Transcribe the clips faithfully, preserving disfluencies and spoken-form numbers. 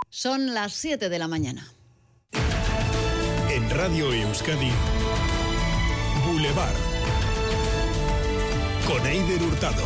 Son las siete de la mañana. En Radio Euskadi, Boulevard, con Eider Hurtado.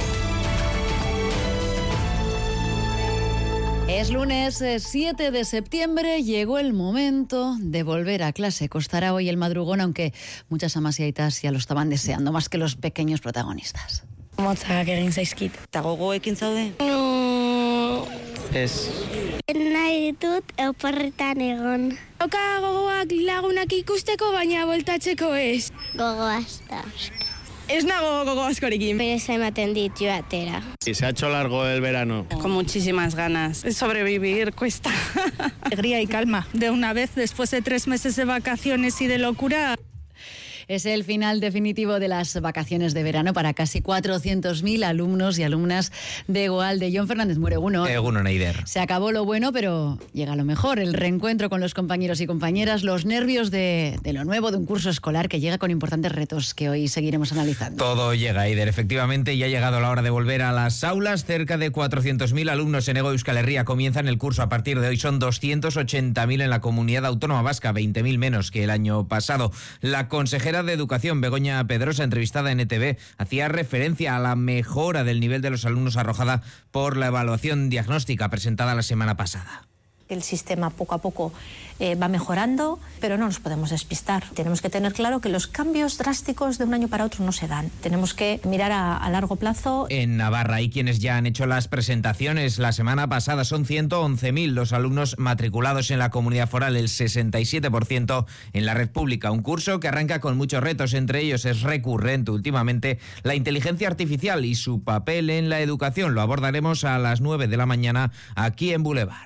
Es lunes siete de septiembre, llegó el momento de volver a clase. Costará hoy el madrugón, aunque muchas amas y aitas ya lo estaban deseando, más que los pequeños protagonistas. Motzak egin zaizkit. Eta gogoekin zaude? No. Ez. Nahi ditut oporretan egon. Oka gogoak lagunak ikusteko, baina voltatzeko ez. Gogoaz da. Ez nago gogo askorekin. Pereza ematen dit joatera. Y se ha hecho largo el verano. Con muchísimas ganas. Sobrevivir cuesta. Alegría y calma. De una vez, después de tres meses de vacaciones y de locura. Es el final definitivo de las vacaciones de verano para casi cuatrocientos mil alumnos y alumnas de Goal de Jon Fernández Muro. Egunon. Egunon, Eider. Se acabó lo bueno, pero llega lo mejor. El reencuentro con los compañeros y compañeras, los nervios de, de lo nuevo, de un curso escolar que llega con importantes retos que hoy seguiremos analizando. Todo llega, Eider. Efectivamente, ya ha llegado la hora de volver a las aulas. Cerca de cuatrocientos mil alumnos en Hego Euskal Herria comienzan el curso a partir de hoy. Son doscientos ochenta mil en la comunidad autónoma vasca, veinte mil menos que el año pasado. La consejera de Educación, Begoña Pedrosa, entrevistada en E T V, hacía referencia a la mejora del nivel de los alumnos arrojada por la evaluación diagnóstica presentada la semana pasada. El sistema poco a poco eh, va mejorando, pero no nos podemos despistar. Tenemos que tener claro que los cambios drásticos de un año para otro no se dan. Tenemos que mirar a, a largo plazo. En Navarra hay quienes ya han hecho las presentaciones. La semana pasada son ciento once mil los alumnos matriculados en la comunidad foral, el sesenta y siete por ciento en la red pública. Un curso que arranca con muchos retos. Entre ellos es recurrente últimamente la inteligencia artificial y su papel en la educación. Lo abordaremos a las nueve de la mañana aquí en Boulevard.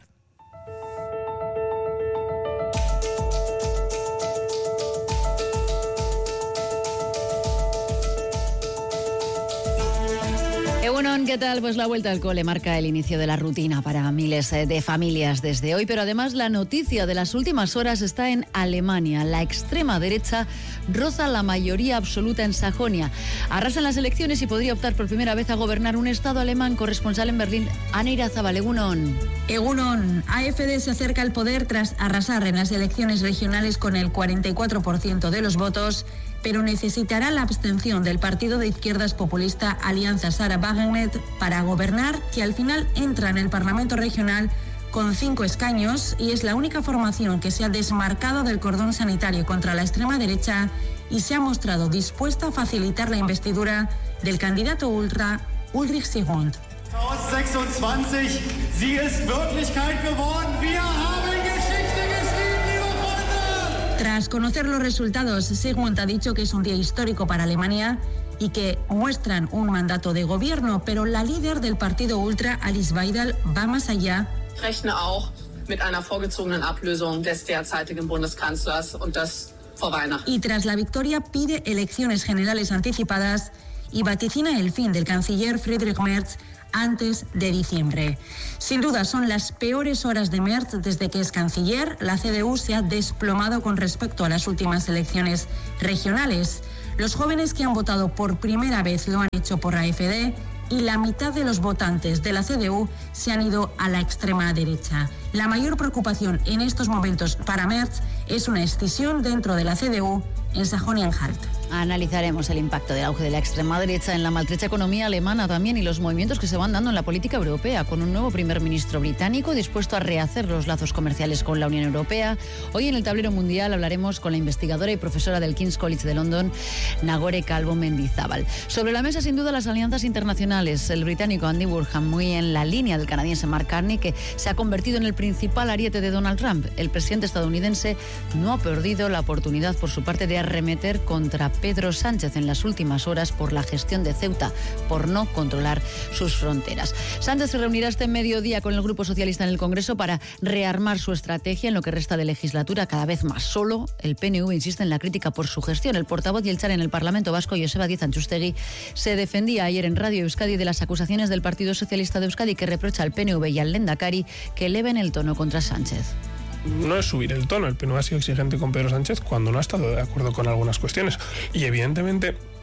Egunon, ¿qué tal? Pues la vuelta al cole marca el inicio de la rutina para miles de familias desde hoy, pero además la noticia de las últimas horas está en Alemania. La extrema derecha roza la mayoría absoluta en Sajonia. Arrasan las elecciones y podría optar por primera vez a gobernar un estado alemán. Corresponsal en Berlín, Ana Irazabal. Egunon. Egunon, A F D se acerca al poder tras arrasar en las elecciones regionales con el cuarenta y cuatro por ciento de los votos, pero necesitará la abstención del partido de izquierdas populista Alianza Sarah Wagenknecht para gobernar, que al final entra en el Parlamento regional con cinco escaños y es la única formación que se ha desmarcado del cordón sanitario contra la extrema derecha y se ha mostrado dispuesta a facilitar la investidura del candidato ultra Ulrich Sigmund. zweitausendsechsundzwanzig, sie ist Wirklichkeit geworden. Wir haben Geschichte geschrieben, liebe Freunde. Tras conocer los resultados, Sigmund ha dicho que es un día histórico para Alemania y que muestran un mandato de gobierno, pero la líder del partido ultra, Alice Weidel, va más allá. Ich rechne auch mit einer vorgezogenen Ablösung des derzeitigen Bundeskanzlers und das vor Weihnachten. Y tras la victoria pide elecciones generales anticipadas y vaticina el fin del canciller Friedrich Merz antes de diciembre. Sin duda son las peores horas de Merz desde que es canciller. La C D U se ha desplomado con respecto a las últimas elecciones regionales. Los jóvenes que han votado por primera vez lo han hecho por A F D y la mitad de los votantes de la C D U se han ido a la extrema derecha. La mayor preocupación en estos momentos para Merz es una escisión dentro de la C D U en Sajonia-Anhalt. Analizaremos el impacto del auge de la extrema derecha en la maltrecha economía alemana también y los movimientos que se van dando en la política europea, con un nuevo primer ministro británico dispuesto a rehacer los lazos comerciales con la Unión Europea. Hoy en el tablero mundial hablaremos con la investigadora y profesora del King's College de London, Nagore Calvo Mendizábal. Sobre la mesa, sin duda, las alianzas internacionales. El británico Andy Burnham, muy en la línea del canadiense Mark Carney, que se ha convertido en el principal ariete de Donald Trump. El presidente estadounidense no ha perdido la oportunidad, por su parte, de arremeter contra Pedro Sánchez en las últimas horas por la gestión de Ceuta, por no controlar sus fronteras. Sánchez se reunirá este mediodía con el Grupo Socialista en el Congreso para rearmar su estrategia en lo que resta de legislatura, cada vez más solo. El P N V insiste en la crítica por su gestión. El portavoz Yeltsin en el Parlamento Vasco, Joseba Díaz Antxustegi, se defendía ayer en Radio Euskadi de las acusaciones del Partido Socialista de Euskadi, que reprocha al P N V y al Lehendakari que eleven el tono contra Sánchez. No es subir el tono, el P N V ha sido exigente con Pedro Sánchez cuando no ha estado de acuerdo con algunas cuestiones. Y evidentemente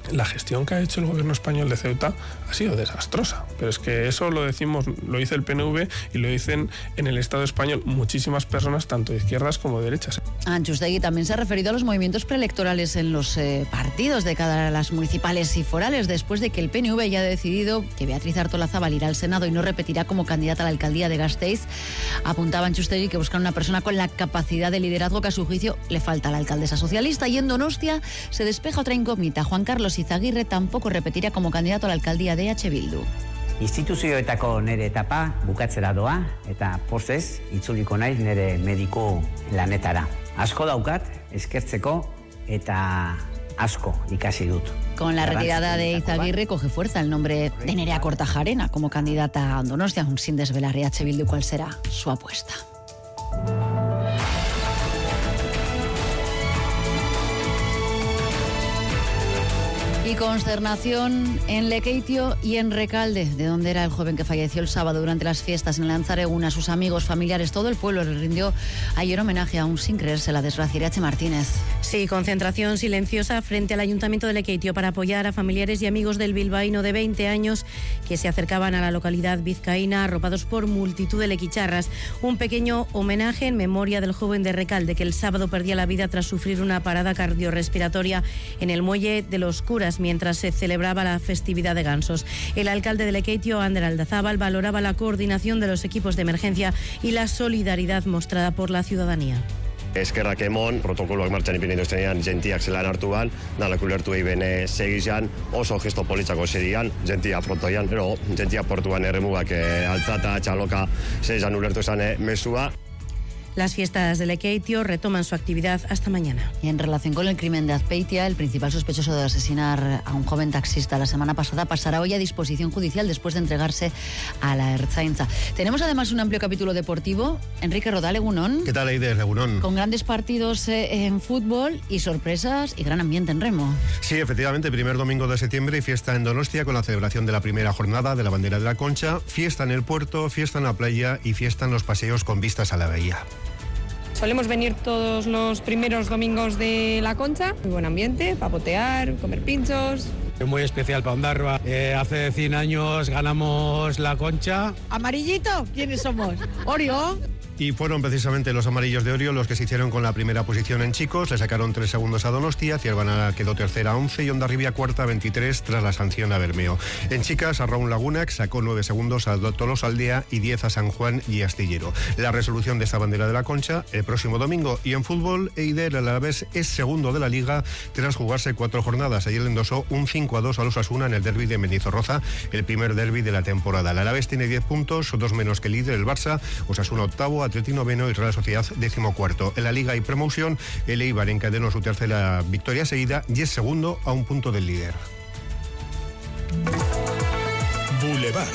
la gestión que ha hecho el gobierno español de Ceuta ha sido desastrosa. Pero es que eso lo decimos, lo dice el P N V y lo dicen en el Estado español muchísimas personas, tanto de izquierdas como de derechas. Antxustegui también se ha referido a los movimientos preelectorales en los eh, partidos de cada las municipales y forales, después de que el P N V ya ha decidido que Beatriz Artolazabal irá al Senado y no repetirá como candidata a la alcaldía de Gasteiz. Apuntaba Antxustegui que buscan una persona con la capacidad de liderazgo que a su juicio le falta a la alcaldesa socialista. Y en Donostia se despeja otra incógnita. Juan Carlos Izaguirre tampoco repetirá como candidato a la alcaldía de H. Bildu. Instituzioetako nere etapa bukatzera doa eta pozez itzuliko naiz nere mediku lanetara. Asko daukat eskertzeko eta asko ikasi dut. Con la retirada de Izaguirre coge fuerza el nombre de Nerea Kortajarena como candidata a Donostia, aún sin desvelar H. Bildu cuál será su apuesta. Y consternación en Lekeitio y en Recalde, de donde era el joven que falleció el sábado durante las fiestas en Lanzaregún. A sus amigos, familiares, todo el pueblo le rindió ayer homenaje aún sin creerse la desgracia. Irache Martínez. Sí, concentración silenciosa frente al Ayuntamiento de Lekeitio para apoyar a familiares y amigos del bilbaíno de veinte años que se acercaban a la localidad vizcaína arropados por multitud de lequicharras. Un pequeño homenaje en memoria del joven de Recalde que el sábado perdía la vida tras sufrir una parada cardiorrespiratoria en el muelle de los Curas mientras se celebraba la festividad de Gansos. El alcalde de Lekeitio, Ander Aldazábal, valoraba la coordinación de los equipos de emergencia y la solidaridad mostrada por la ciudadanía. Eskerrak emon, protokoloak martxan ipini dituztenean, jentiak zelan hartuan, nalak ulertu egin segizan, oso gesto politzako zedian, jentia frontoian, pero jentia portuan erremugak e, altzata, txaloka, zezan ulertu esan e, mesua. Las fiestas de Lekeitio retoman su actividad hasta mañana. Y en relación con el crimen de Azpeitia, el principal sospechoso de asesinar a un joven taxista la semana pasada pasará hoy a disposición judicial después de entregarse a la Ertzaintza. Tenemos además un amplio capítulo deportivo. Enrique Rodal, Egunon. ¿Qué tal, Eider? Egunon. Con grandes partidos eh, en fútbol y sorpresas y gran ambiente en remo. Sí, efectivamente, primer domingo de septiembre y fiesta en Donostia con la celebración de la primera jornada de la bandera de la Concha, fiesta en el puerto, fiesta en la playa y fiesta en los paseos con vistas a la bahía. Solemos venir todos los primeros domingos de la Concha, muy buen ambiente, papotear, comer pinchos. Es muy especial para Ondarroa. Eh, hace cien años ganamos la Concha. ¿Amarillito? ¿Quiénes somos? ¿Orio? Y fueron precisamente los amarillos de Orio los que se hicieron con la primera posición en chicos. Le sacaron tres segundos a Donostia, Ciervana quedó tercera a once y Hondarribia cuarta a veintitrés tras la sanción a Bermeo. En chicas, Arraun Lagunac sacó nueve segundos a Tolosaldea y diez a San Juan y Astillero. La resolución de esta bandera de la Concha el próximo domingo. Y en fútbol, Eider Alavés es segundo de la Liga tras jugarse cuatro jornadas. Ayer le endosó un cinco a dos a los Osasuna en el derbi de Mendizorroza, el primer derbi de la temporada. El Alavés tiene diez puntos, dos menos que el líder, el Barça, Osasuna octavo, Atleti noveno y Real Sociedad decimocuarto. En la Liga y Promoción, el Eibar encadenó su tercera victoria seguida y es segundo a un punto del líder. Boulevard.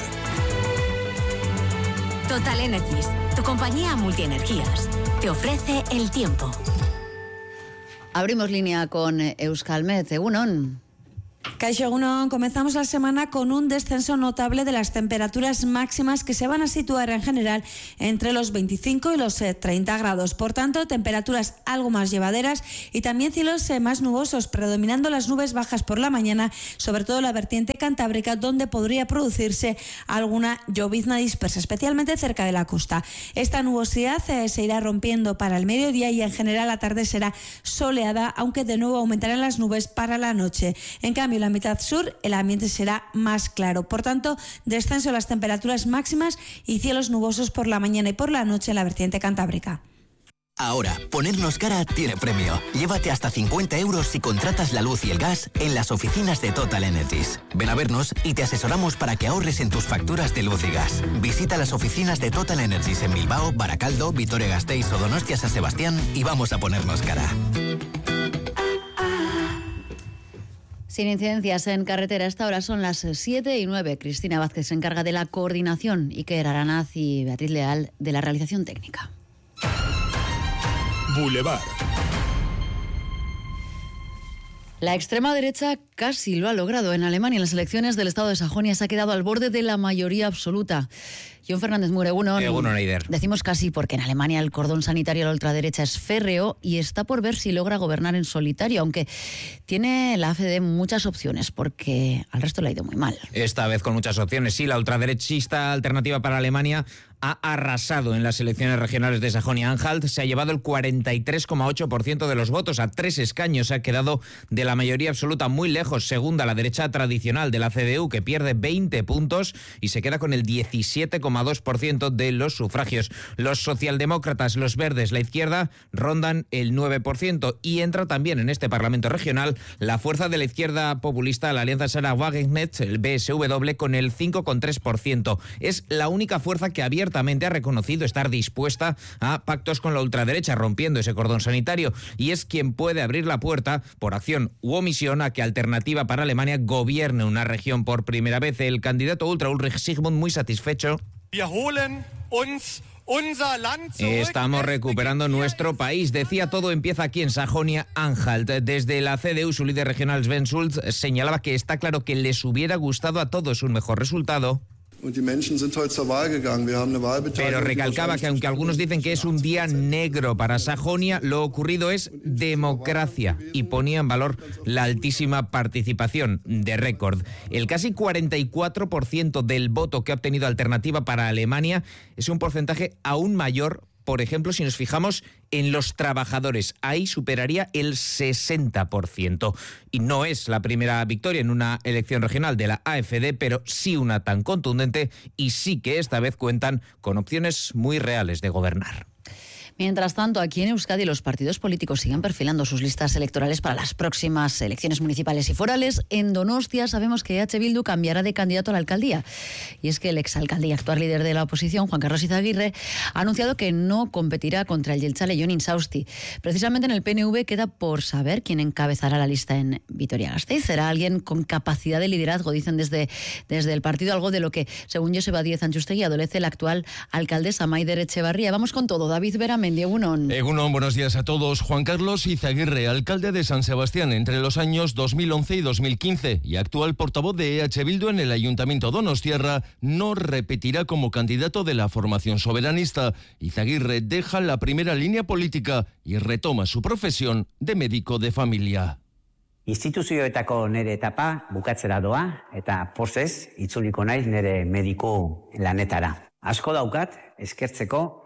Total Energies, tu compañía multienergías, te ofrece el tiempo. Abrimos línea con Euskalmet. Egunon. Kaixo Egunon, comenzamos la semana con un descenso notable de las temperaturas máximas que se van a situar en general entre los veinticinco y los treinta grados. Por tanto, temperaturas algo más llevaderas y también cielos más nubosos, predominando las nubes bajas por la mañana, sobre todo la vertiente cantábrica, donde podría producirse alguna llovizna dispersa, especialmente cerca de la costa. Esta nubosidad eh, se irá rompiendo para el mediodía y en general la tarde será soleada, aunque de nuevo aumentarán las nubes para la noche. En cambio, en la mitad sur el ambiente será más claro. Por tanto, descenso de las temperaturas máximas y cielos nubosos por la mañana y por la noche en la vertiente cantábrica. Ahora, ponernos cara tiene premio. Llévate hasta cincuenta euros si contratas la luz y el gas en las oficinas de Total Energies. Ven a vernos y te asesoramos para que ahorres en tus facturas de luz y gas. Visita las oficinas de Total Energies en Bilbao, Baracaldo, Vitoria-Gasteiz o Donostia-San Sebastián y vamos a ponernos cara. Sin incidencias en carretera, esta hora son las siete y nueve. Cristina Vázquez se encarga de la coordinación, Iker Aranaz y Beatriz Leal de la realización técnica. Boulevard. La extrema derecha casi lo ha logrado. En Alemania, en las elecciones del estado de Sajonia, se ha quedado al borde de la mayoría absoluta. John Fernández Mure, Egunon. Egunon, Eider. Decimos casi porque en Alemania el cordón sanitario a la ultraderecha es férreo y está por ver si logra gobernar en solitario, aunque tiene la A F D muchas opciones porque al resto le ha ido muy mal. Esta vez con muchas opciones, sí. La ultraderechista Alternativa para Alemania ha arrasado en las elecciones regionales de Sajonia-Anhalt. Se ha llevado el cuarenta y tres coma ocho por ciento de los votos. A tres escaños se ha quedado de la mayoría absoluta, muy lejos. Segunda, la derecha tradicional de la C D U, que pierde veinte puntos y se queda con el diecisiete coma dos por ciento de los sufragios. Los socialdemócratas, los verdes, la izquierda rondan el nueve por ciento. Y entra también en este Parlamento regional la fuerza de la izquierda populista, la Alianza Sarah Wagenknecht, el B S W, con el cinco coma tres por ciento. Es la única fuerza que abiertamente ha reconocido estar dispuesta a pactos con la ultraderecha, rompiendo ese cordón sanitario, y es quien puede abrir la puerta, por acción u omisión, a que Alternativa para Alemania gobierne una región por primera vez. El candidato ultra Ulrich Sigmund, muy satisfecho. Estamos recuperando nuestro país, decía. Todo empieza aquí en Sajonia-Anhalt. Desde la C D U, su líder regional Sven Schulz señalaba que está claro que les hubiera gustado a todos un mejor resultado. Pero recalcaba que aunque algunos dicen que es un día negro para Sajonia, lo ocurrido es democracia, y ponía en valor la altísima participación de récord. El casi cuarenta y cuatro por ciento del voto que ha obtenido Alternativa para Alemania es un porcentaje aún mayor. Por ejemplo, si nos fijamos en los trabajadores, ahí superaría el sesenta por ciento. Y no es la primera victoria en una elección regional de la A F D, pero sí una tan contundente, y sí que esta vez cuentan con opciones muy reales de gobernar. Mientras tanto, aquí en Euskadi los partidos políticos siguen perfilando sus listas electorales para las próximas elecciones municipales y forales. En Donostia sabemos que E H Bildu cambiará de candidato a la alcaldía. Y es que el exalcalde y actual líder de la oposición, Juan Carlos Izaguirre, ha anunciado que no competirá contra el jeltzale Jon Insausti. Precisamente en el P N V queda por saber quién encabezará la lista en Vitoria-Gasteiz. Será alguien con capacidad de liderazgo, dicen desde, desde el partido, algo de lo que, según Joseba Díez Antxustegi, adolece la actual alcaldesa Maider Etxebarria. Vamos con todo. David Beramendi. Egunon. Egunon, buenos días a todos. Juan Carlos Izaguirre, alcalde de San Sebastián entre los años dos mil once y dos mil quince y actual portavoz de E H Bildu en el Ayuntamiento donostiarra, no repetirá como candidato de la formación soberanista. Izaguirre deja la primera línea política y retoma su profesión de médico de familia. Instituzioetako nere etapa bukatzera doa eta pozez itzuliko naiz nere mediku lanetara. Asko daukat eskertzeko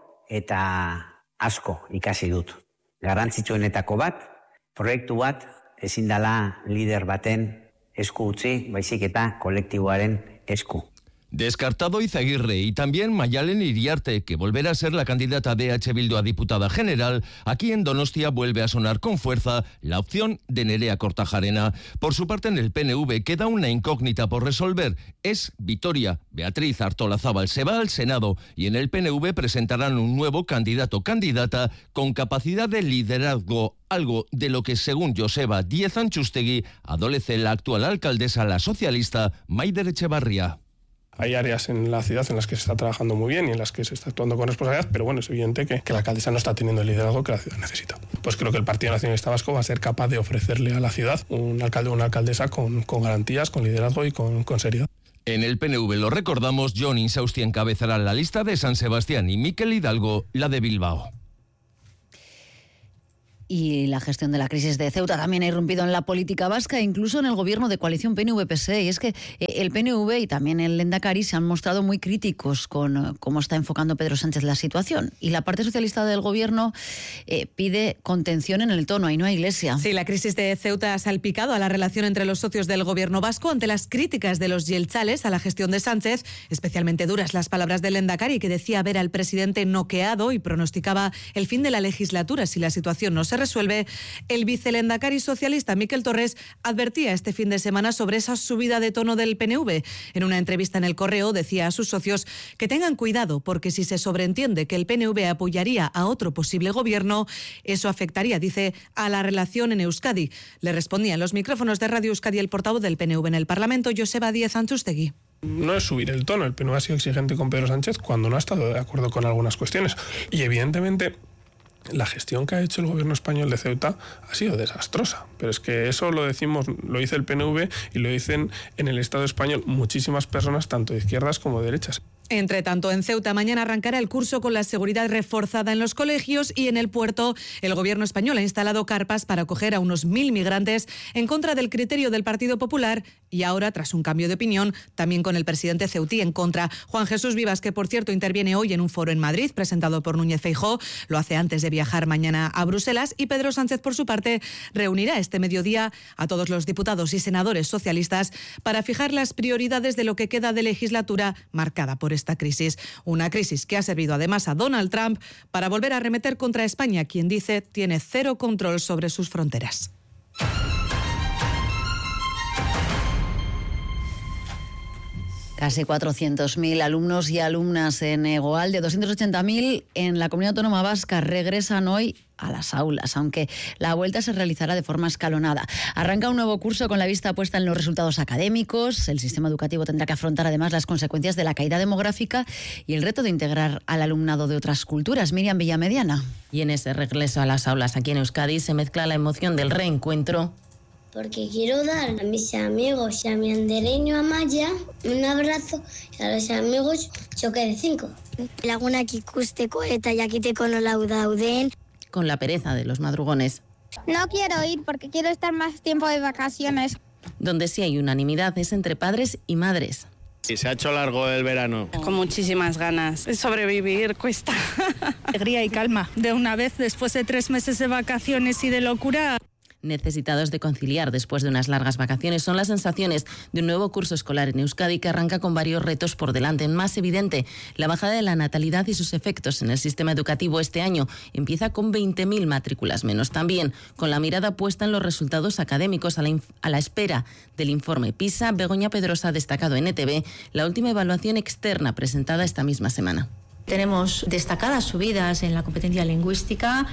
eta asko ikasi dut. Garrantzitsuenetako bat, proiektu bat ezin dela lider baten esku utzi, baizik eta kolektiboaren esku. Descartado Izaguirre y también Mayalen Iriarte, que volverá a ser la candidata de E H Bildu a diputada general. Aquí en Donostia vuelve a sonar con fuerza la opción de Nerea Kortajarena. Por su parte, en el P N V queda una incógnita por resolver. Es Vitoria. Beatriz Artolazábal se va al Senado y en el P N V presentarán un nuevo candidato o candidata con capacidad de liderazgo, algo de lo que, según Joseba Díez Antxustegi, adolece la actual alcaldesa, la socialista Maider Etxebarria. Hay áreas en la ciudad en las que se está trabajando muy bien y en las que se está actuando con responsabilidad, pero bueno, es evidente que, que la alcaldesa no está teniendo el liderazgo que la ciudad necesita. Pues creo que el Partido Nacionalista Vasco va a ser capaz de ofrecerle a la ciudad un alcalde o una alcaldesa con, con garantías, con liderazgo y con, con seriedad. En el P N V, lo recordamos, Jon Insausti encabezará la lista de San Sebastián y Mikel Hidalgo la de Bilbao. Y la gestión de la crisis de Ceuta también ha irrumpido en la política vasca, incluso en el gobierno de coalición P N V P S E. Y es que el P N V y también el Lehendakari se han mostrado muy críticos con cómo está enfocando Pedro Sánchez la situación. Y la parte socialista del gobierno eh, pide contención en el tono, Ainhoa Iglesia. Sí, la crisis de Ceuta ha salpicado a la relación entre los socios del gobierno vasco ante las críticas de los yeltzales a la gestión de Sánchez. Especialmente duras las palabras del Lehendakari, que decía ver al presidente noqueado y pronosticaba el fin de la legislatura si la situación no se resuelve. El vicelehendakari socialista Miquel Torres advertía este fin de semana sobre esa subida de tono del P N V. En una entrevista en El Correo decía a sus socios que tengan cuidado porque si se sobreentiende que el P N V apoyaría a otro posible gobierno, eso afectaría, dice, a la relación en Euskadi. Le respondía en los micrófonos de Radio Euskadi el portavoz del P N V en el Parlamento, Joseba Díez Antxustegi. No es subir el tono, el P N V ha sido exigente con Pedro Sánchez cuando no ha estado de acuerdo con algunas cuestiones. Y evidentemente La gestión que ha hecho el gobierno español de Ceuta ha sido desastrosa, pero es que eso lo decimos, lo dice el P N V y lo dicen en el Estado español muchísimas personas, tanto de izquierdas como de derechas. Entre tanto, en Ceuta mañana arrancará el curso con la seguridad reforzada en los colegios y en el puerto el gobierno español ha instalado carpas para acoger a unos mil migrantes en contra del criterio del Partido Popular y ahora, tras un cambio de opinión, también con el presidente ceutí en contra. Juan Jesús Vivas, que por cierto interviene hoy en un foro en Madrid presentado por Núñez Feijóo, lo hace antes de viajar mañana a Bruselas, y Pedro Sánchez, por su parte, reunirá este mediodía a todos los diputados y senadores socialistas para fijar las prioridades de lo que queda de legislatura marcada por esta crisis. Una crisis que ha servido además a Donald Trump para volver a arremeter contra España, quien dice tiene cero control sobre sus fronteras. Casi cuatrocientos mil alumnos y alumnas en Egoalde, doscientos ochenta mil en la Comunidad Autónoma Vasca regresan hoy a las aulas, aunque la vuelta se realizará de forma escalonada. Arranca un nuevo curso con la vista puesta en los resultados académicos. El sistema educativo tendrá que afrontar además las consecuencias de la caída demográfica y el reto de integrar al alumnado de otras culturas. Miriam Villamediana. Y en ese regreso a las aulas aquí en Euskadi se mezcla la emoción del reencuentro, porque quiero dar a mis amigos y a mi andereño Amaya un abrazo y a los amigos choque de cinco. Lagunak ikusteko eta jakiteko nola dauden. Con la pereza de los madrugones. No quiero ir porque quiero estar más tiempo de vacaciones. Donde sí hay unanimidad es entre padres y madres. Y se ha hecho largo el verano. Con muchísimas ganas. Sobrevivir cuesta. Alegría y calma. De una vez, después de tres meses de vacaciones y de locura. Necesitados de conciliar después de unas largas vacaciones son las sensaciones de un nuevo curso escolar en Euskadi que arranca con varios retos por delante. El más evidente, la bajada de la natalidad y sus efectos en el sistema educativo este año. Empieza con veinte mil matrículas menos. También con la mirada puesta en los resultados académicos a la, a la espera del informe PISA. Begoña Pedrosa ha destacado en E T V la última evaluación externa presentada esta misma semana. Tenemos destacadas subidas en la competencia lingüística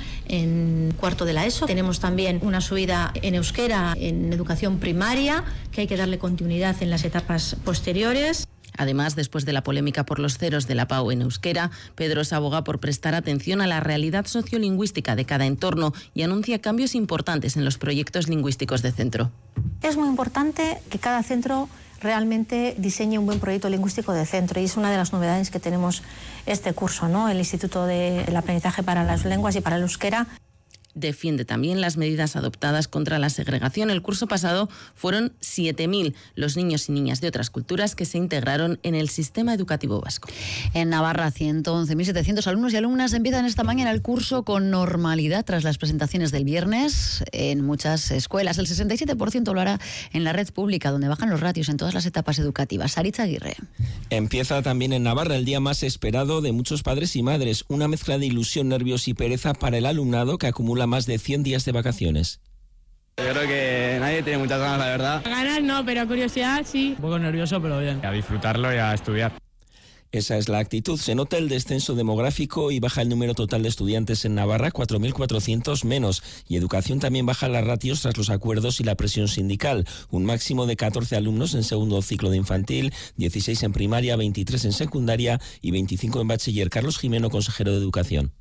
en cuarto de la ESO. Tenemos también una subida en euskera en educación primaria, que hay que darle continuidad en las etapas posteriores. Además, después de la polémica por los ceros de la PAU en euskera, Pedrosa aboga por prestar atención a la realidad sociolingüística de cada entorno y anuncia cambios importantes en los proyectos lingüísticos de centro. Es muy importante que cada centro realmente diseñe un buen proyecto lingüístico de centro y es una de las novedades que tenemos este curso, ¿no? El Instituto del Aprendizaje para las Lenguas y para el Euskera. Defiende también las medidas adoptadas contra la segregación. El curso pasado fueron siete mil los niños y niñas de otras culturas que se integraron en el sistema educativo vasco. En Navarra, ciento once mil setecientos alumnos y alumnas empiezan esta mañana el curso con normalidad tras las presentaciones del viernes en muchas escuelas. El sesenta y siete por ciento lo hará en la red pública, donde bajan los ratios en todas las etapas educativas. Saritza Aguirre. Empieza también en Navarra el día más esperado de muchos padres y madres. Una mezcla de ilusión, nervios y pereza para el alumnado que acumula más de cien días de vacaciones. Yo creo que nadie tiene muchas ganas, la verdad. Ganas no, pero curiosidad sí. Un poco nervioso, pero bien. A disfrutarlo y a estudiar. Esa es la actitud. Se nota el descenso demográfico y baja el número total de estudiantes en Navarra, cuatro mil cuatrocientos menos. Y educación también baja las ratios tras los acuerdos y la presión sindical. Un máximo de catorce alumnos en segundo ciclo de infantil, dieciséis en primaria, veintitrés en secundaria y veinticinco en bachiller. Carlos Jimeno, consejero de Educación.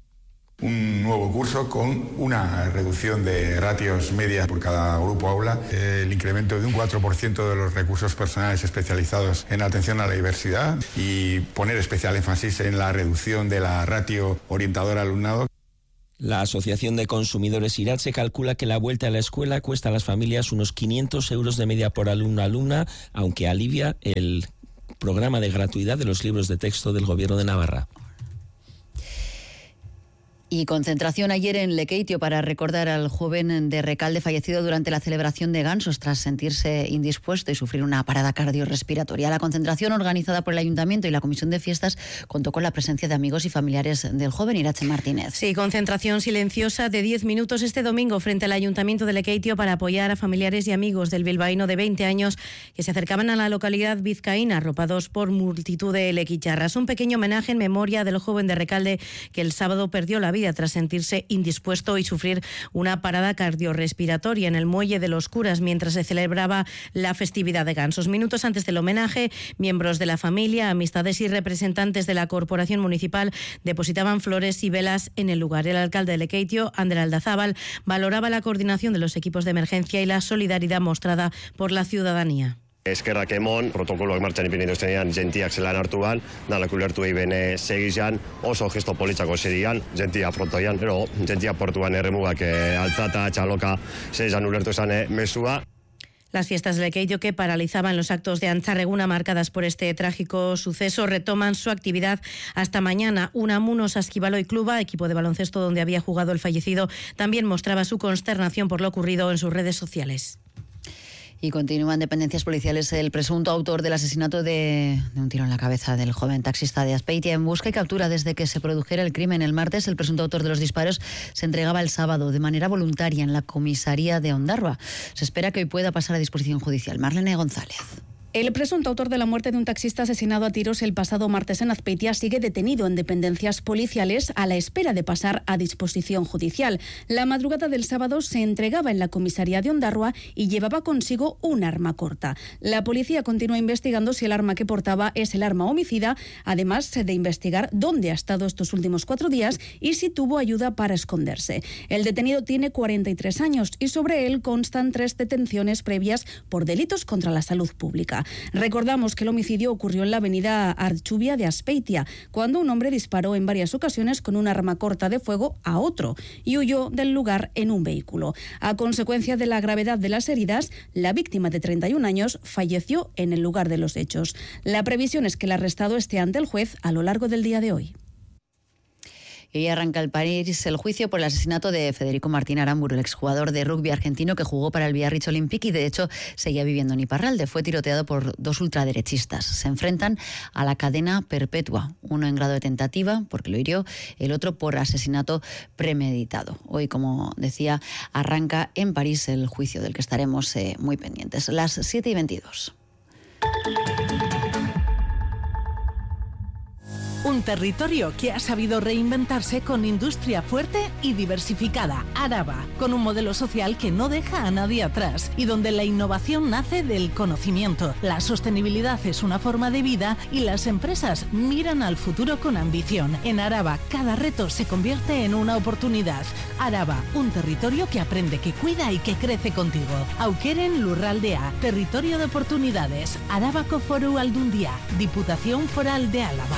Un nuevo curso con una reducción de ratios medias por cada grupo aula, el incremento de un cuatro por ciento de los recursos personales especializados en atención a la diversidad y poner especial énfasis en la reducción de la ratio orientadora al alumnado. La Asociación de Consumidores IRAT se calcula que la vuelta a la escuela cuesta a las familias unos quinientos euros de media por alumno-alumna, aunque alivia el programa de gratuidad de los libros de texto del Gobierno de Navarra. Y concentración ayer en Lekeitio para recordar al joven de Recalde fallecido durante la celebración de Gansos tras sentirse indispuesto y sufrir una parada cardiorrespiratoria. La concentración, organizada por el Ayuntamiento y la Comisión de Fiestas, contó con la presencia de amigos y familiares del joven. Irache Martínez. Sí, concentración silenciosa de diez minutos este domingo frente al Ayuntamiento de Lekeitio para apoyar a familiares y amigos del bilbaíno de veinte años que se acercaban a la localidad vizcaína, arropados por multitud de lequicharras. Un pequeño homenaje en memoria del joven de Recalde que el sábado perdió la vida vida tras sentirse indispuesto y sufrir una parada cardiorrespiratoria en el muelle de los Curas mientras se celebraba la festividad de Gansos. Minutos antes del homenaje, miembros de la familia, amistades y representantes de la corporación municipal depositaban flores y velas en el lugar. El alcalde de Lekeitio, Ander Aldazábal, valoraba la coordinación de los equipos de emergencia y la solidaridad mostrada por la ciudadanía. Eskerrak emon, protokoloak martxan ipini dituztenean, jentiak zelan hartuan, danak ulertu egin segizan, oso gesto politzako zedian, jentia frontoian, pero jentia portuan erremugak altzata, txaloka, zezan ulertu esan mesua. Las fiestas de Lekeitio, que paralizaban los actos de Antxarreguna marcadas por este trágico suceso, retoman su actividad hasta mañana. Unamuno Saskibaloy Kluba, equipo de baloncesto donde había jugado el fallecido, también mostraba su consternación por lo ocurrido en sus redes sociales. Y continúan dependencias policiales el presunto autor del asesinato de, de un tiro en la cabeza del joven taxista de Azpeitia. En busca y captura desde que se produjera el crimen el martes, el presunto autor de los disparos se entregaba el sábado de manera voluntaria en la comisaría de Ondarroa. Se espera que hoy pueda pasar a disposición judicial. Marlene González. El presunto autor de la muerte de un taxista asesinado a tiros el pasado martes en Azpeitia sigue detenido en dependencias policiales a la espera de pasar a disposición judicial. La madrugada del sábado se entregaba en la comisaría de Ondarroa y llevaba consigo un arma corta. La policía continúa investigando si el arma que portaba es el arma homicida, además de investigar dónde ha estado estos últimos cuatro días y si tuvo ayuda para esconderse. El detenido tiene cuarenta y tres años y sobre él constan tres detenciones previas por delitos contra la salud pública. Recordamos que el homicidio ocurrió en la avenida Archubia de Azpeitia, cuando un hombre disparó en varias ocasiones con un arma corta de fuego a otro y huyó del lugar en un vehículo. A consecuencia de la gravedad de las heridas, la víctima de treinta y un años falleció en el lugar de los hechos. La previsión es que el arrestado esté ante el juez a lo largo del día de hoy. Y hoy arranca el París el juicio por el asesinato de Federico Martín Aramburu, el exjugador de rugby argentino que jugó para el Biarritz Olympique y de hecho seguía viviendo en Iparralde. Fue tiroteado por dos ultraderechistas. Se enfrentan a la cadena perpetua, uno en grado de tentativa porque lo hirió, el otro por asesinato premeditado. Hoy, como decía, arranca en París el juicio del que estaremos eh, muy pendientes. Las siete y veintidós. Un territorio que ha sabido reinventarse con industria fuerte y diversificada. Araba, con un modelo social que no deja a nadie atrás y donde la innovación nace del conocimiento. La sostenibilidad es una forma de vida y las empresas miran al futuro con ambición. En Araba, cada reto se convierte en una oportunidad. Araba, un territorio que aprende, que cuida y que crece contigo. Aukeren Lurraldea, territorio de oportunidades. Arabako Foru Aldundia, Diputación Foral de Álava.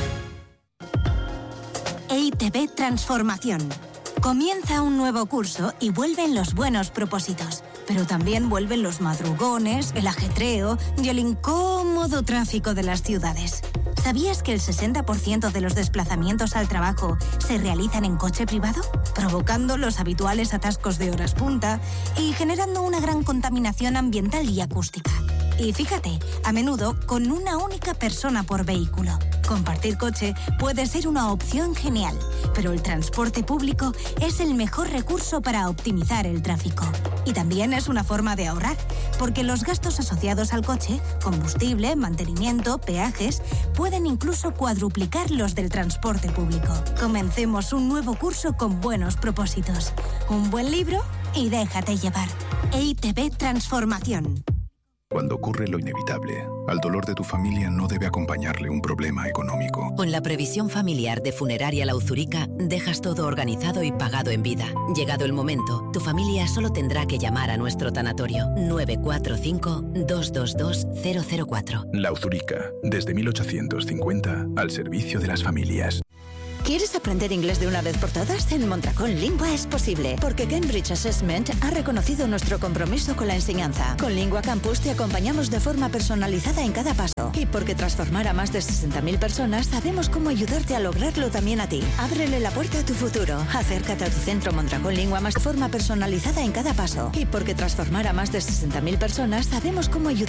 E I T B Transformación. Comienza un nuevo curso y vuelven los buenos propósitos, pero también vuelven los madrugones, el ajetreo y el incómodo tráfico de las ciudades. ¿Sabías que el sesenta por ciento de los desplazamientos al trabajo se realizan en coche privado? Provocando los habituales atascos de horas punta y generando una gran contaminación ambiental y acústica. Y fíjate, a menudo con una única persona por vehículo. Compartir coche puede ser una opción genial, pero el transporte público es el mejor recurso para optimizar el tráfico. Y también es una forma de ahorrar, porque los gastos asociados al coche, combustible, mantenimiento, peajes, pueden incluso cuadruplicar los del transporte público. Comencemos un nuevo curso con buenos propósitos. Un buen libro y déjate llevar. E I T B Transformación. Cuando ocurre lo inevitable, al dolor de tu familia no debe acompañarle un problema económico. Con la previsión familiar de Funeraria La Uzurica, dejas todo organizado y pagado en vida. Llegado el momento, tu familia solo tendrá que llamar a nuestro tanatorio nueve cuatro cinco, dos dos dos, cero cero cuatro. La Uzurica, desde mil ochocientos cincuenta, al servicio de las familias. ¿Quieres aprender inglés de una vez por todas? En Mondragón Lingua es posible, porque Cambridge Assessment ha reconocido nuestro compromiso con la enseñanza. Con Lingua Campus te acompañamos de forma personalizada en cada paso. Y porque transformar a más de sesenta mil personas, sabemos cómo ayudarte a lograrlo también a ti. Ábrele la puerta a tu futuro. Acércate a tu centro Mondragón Lingua más de forma personalizada en cada paso. Y porque transformar a más de sesenta mil personas, sabemos cómo ayudarte